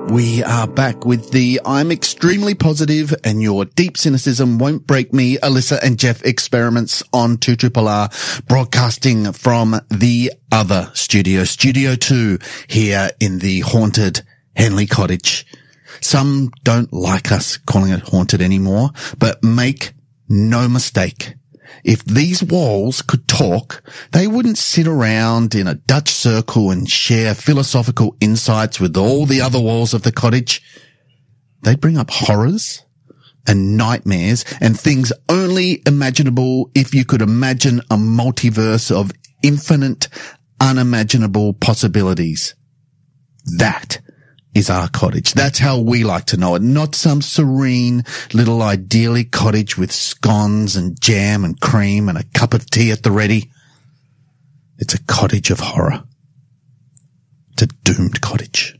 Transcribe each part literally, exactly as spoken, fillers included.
We are back with the I'm extremely positive and your deep cynicism won't break me, Alyssa and Jeff experiments on two R, broadcasting from the other studio, Studio two, here in the haunted Henley Cottage. Some don't like us calling it haunted anymore, but make no mistake. If these walls could talk, they wouldn't sit around in a Dutch circle and share philosophical insights with all the other walls of the cottage. They'd bring up horrors and nightmares and things only imaginable if you could imagine a multiverse of infinite, unimaginable possibilities. That is our cottage. That's how we like to know it. Not some serene little idyllic cottage with scones and jam and cream and a cup of tea at the ready. It's a cottage of horror. It's a doomed cottage.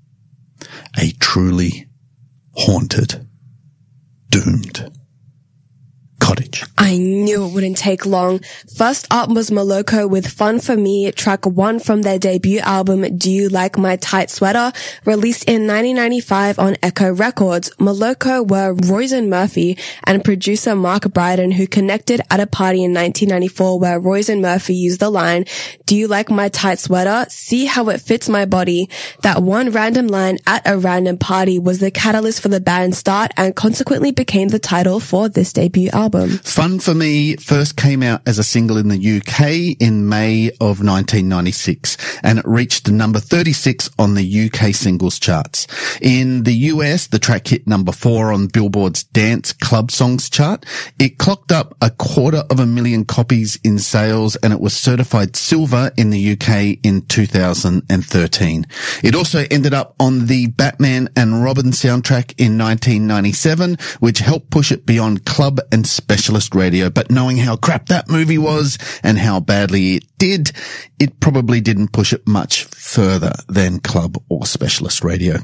A truly haunted, doomed cottage. I knew it wouldn't take long. First up was Moloko with Fun For Me, track one from their debut album, Do You Like My Tight Sweater? Released in nineteen ninety-five on Echo Records. Moloko were Roisin Murphy and producer Mark Bryden, who connected at a party in nineteen ninety-four where Roisin Murphy used the line, Do you like my tight sweater? See how it fits my body. That one random line at a random party was the catalyst for the band's start and consequently became the title for this debut album. Fun For Me first came out as a single in the U K in May of nineteen ninety-six, and it reached number thirty-six on the U K singles charts. In the U S, the track hit number four on Billboard's Dance Club Songs chart. It clocked up a quarter of a million copies in sales, and it was certified silver in the U K in two thousand thirteen. It also ended up on the Batman and Robin soundtrack in nineteen ninety-seven, which helped push it beyond club and specialist radio. But knowing how crap that movie was and how badly it did, it probably didn't push it much further than club or specialist radio.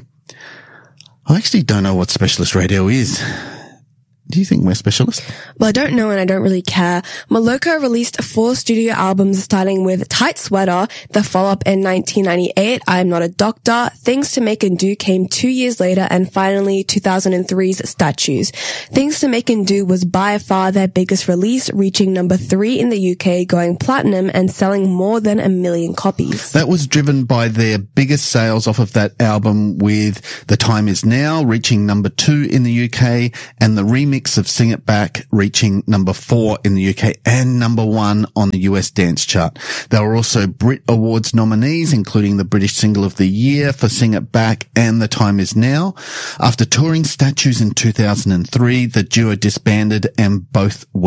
I actually don't know what specialist radio is. Do you think we're specialists? Well, I don't know and I don't really care. Moloko released four studio albums starting with Tight Sweater, the follow-up in nineteen ninety-eight, I'm Not a Doctor, Things to Make and Do came two years later, and finally two thousand three's Statues. Things to Make and Do was by far their biggest release, reaching number three in the U K, going platinum and selling more than a million copies. That was driven by their biggest sales off of that album, with The Time Is Now reaching number two in the U K and the remix of Sing It Back reaching number four in the U K and number one on the U S dance chart. They were also Brit Awards nominees, including the British Single of the Year for Sing It Back and The Time Is Now. After touring Statues in two thousand three, the duo disbanded and both went